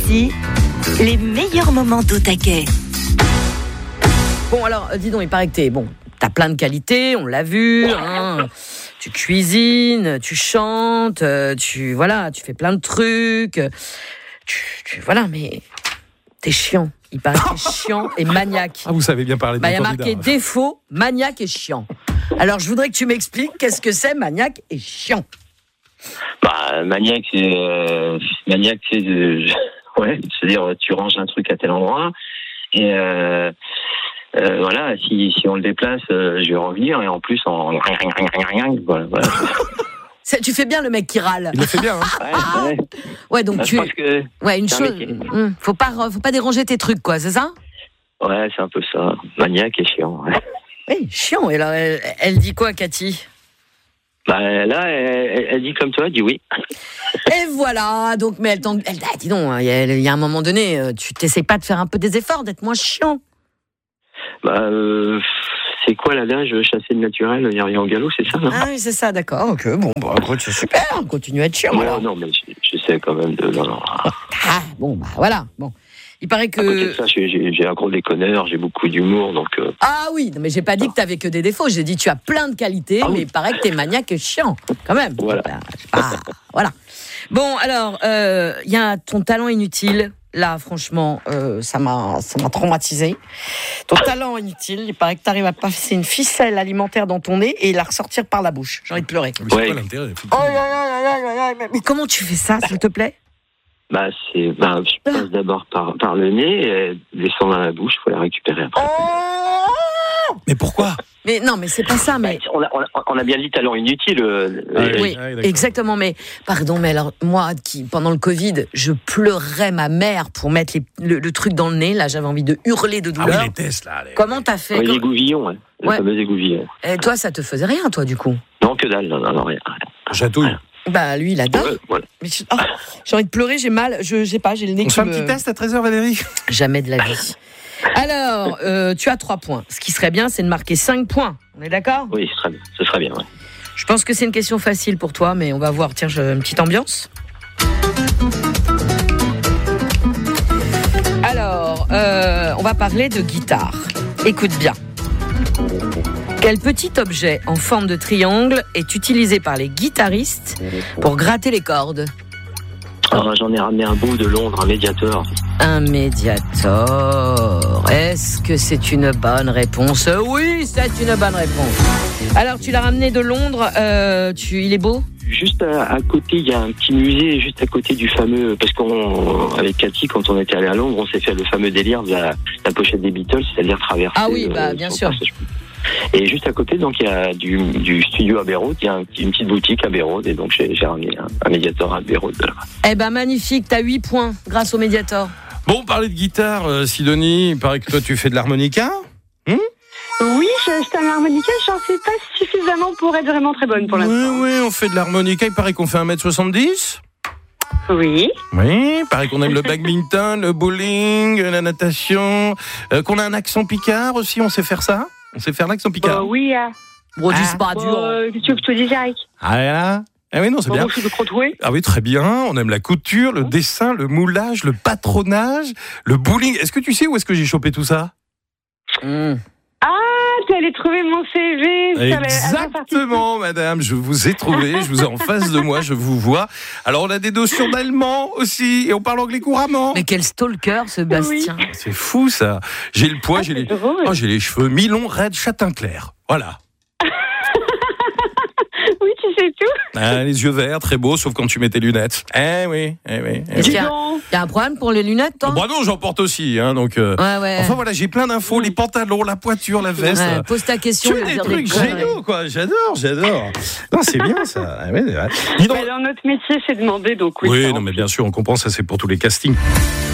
Voici les meilleurs moments d'Au Taquet. Bon, alors, dis donc, il paraît que t'as plein de qualités, on l'a vu, hein. Tu cuisines, tu chantes, tu fais plein de trucs. Voilà, mais t'es chiant. Il paraît que t'es chiant et maniaque. Ah, vous savez bien parler de Il y a marqué défaut, maniaque et chiant. Alors, je voudrais que tu m'expliques qu'est-ce que c'est maniaque et chiant. Maniaque, c'est-à-dire tu ranges un truc à tel endroit et voilà, si on le déplace, je vais revenir et en plus voilà. Tu fais bien le mec qui râle. Il le fait bien, hein. Ouais, donc une chose, faut pas déranger tes trucs, quoi, c'est ça? Ouais, c'est un peu ça. Maniaque et chiant. Ouais. Oui, chiant. Et alors, elle dit quoi, Cathy? Là, elle dit comme toi, elle dit oui. Et voilà, donc, mais dis donc, il y a un moment donné, tu t'essayes pas de faire un peu des efforts, d'être moins chiant. C'est quoi l'adage, chasser le naturel, il n'y a rien au galop, c'est ça, non? Ah oui, c'est ça, d'accord, ok, bon, c'est super, continue à être chiant. Ouais, non, mais j'essaie quand même de... Non. Ah, voilà, bon. Il paraît que... À côté de ça, j'ai un gros déconneur, j'ai beaucoup d'humour, donc... Ah oui, non, mais j'ai pas dit que t'avais que des défauts, j'ai dit tu as plein de qualités, mais il paraît que t'es maniaque et chiant, quand même. Voilà. Voilà. Bon, alors, il y a ton talent inutile. Là, franchement, ça m'a traumatisé. Ton talent inutile, il paraît que tu arrives à passer une ficelle alimentaire dans ton nez et la ressortir par la bouche. J'ai envie de pleurer. Mais c'est quoi l'intérêt? Mais comment tu fais ça, s'il te plaît? Je passe d'abord par le nez, et descend dans la bouche, il faut la récupérer après. Mais pourquoi? Mais non, mais c'est pas ça, mais... On a bien dit talent inutile. Oui, exactement, mais pardon, mais alors, moi, pendant le Covid, je pleurais ma mère pour mettre le truc dans le nez, là, j'avais envie de hurler de douleur. Ah oui, les tests, là. Comment t'as fait? Les égouvillons, hein. Le fameux égouvillon. Et toi, ça te faisait rien, toi, du coup? Non, que dalle, non, rien. Chatouille. Lui, il adore. Voilà. Mais j'ai envie de pleurer, j'ai mal, j'ai le nez On fait un petit test à 13h, Valérie? Jamais de la vie. Alors, tu as 3 points. Ce qui serait bien, c'est de marquer 5 points. On est d'accord? Oui, ce serait bien, ouais. Je pense que c'est une question facile pour toi, mais on va voir. Tiens, une petite ambiance. Alors, on va parler de guitare. Écoute bien. Quel petit objet en forme de triangle est utilisé par les guitaristes pour gratter les cordes? J'en ai ramené un bout de Londres, un médiator. Un médiator. Est-ce que c'est une bonne réponse? Oui, c'est une bonne réponse. Alors, tu l'as ramené de Londres. Il est beau? Juste à côté, il y a un petit musée, juste à côté du fameux... Parce qu'avec Cathy, quand on était allé à Londres, on s'est fait le fameux délire de la pochette des Beatles, c'est-à-dire traverser... Ah oui, bien sûr. Et juste à côté, donc, il y a du studio Abbey Road, il y a une petite boutique Abbey Road, et donc j'ai ramené un médiator à Abbey Road. Eh ben, magnifique, t'as 8 points grâce au médiator. Bon, parler de guitare, Sidonie, il paraît que toi, tu fais de l'harmonica? Oui, j'ai acheté un harmonica, j'en sais pas suffisamment pour être vraiment très bonne pour l'instant. Oui, on fait de l'harmonica, il paraît qu'on fait 1m70. Oui. Oui, il paraît qu'on aime le badminton, le bowling, la natation, qu'on a un accent picard aussi, on sait faire ça? On sait faire l'accent picard? Oui. Bon, c'est pas dur. Qu'est-ce que je te dis, Eric? Ah là. Ah oui, non, c'est bien. Je suis de Crottoué. Ah oui, très bien. On aime la couture, le dessin, le moulage, le patronage, le bowling. Est-ce que tu sais où est-ce que j'ai chopé tout ça? Tu allais trouver mon CV. Exactement, madame. Je vous ai trouvé. Je vous ai en face de moi. Je vous vois. Alors, on a des notions d'allemand aussi. Et on parle anglais couramment. Mais quel stalker, ce Bastien. Oui. C'est fou, ça. J'ai le poids, j'ai les cheveux mi-longs, raides, châtain clair. Voilà. Oui, tu sais tout. Les yeux verts, très beaux, sauf quand tu mets tes lunettes. Oui. Il y a un problème pour les lunettes, toi? Non, j'en porte aussi. Donc, ouais. Enfin, voilà, j'ai plein d'infos. Les pantalons, la poiture, la veste. Ouais, pose ta question. Tu as des trucs géniaux, quoi. J'adore. Non, c'est bien, ça. Dis donc... Alors, notre métier, c'est demander, donc oui. Oui, non, mais bien sûr, on comprend, ça, c'est pour tous les castings.